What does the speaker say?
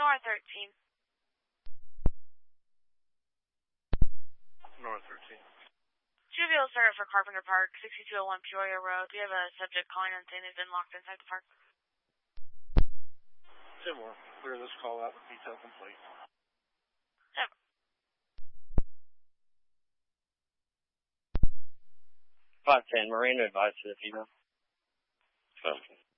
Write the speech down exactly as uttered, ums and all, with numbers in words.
North thirteen. North thirteen. Juvenile Center for Carpenter Park, sixty-two oh one Peoria Road. We have a subject calling on saying they've been locked inside the park. Similar. Clear this call out with detail complete. Yep. five ten, Miranda advice to the female. Okay.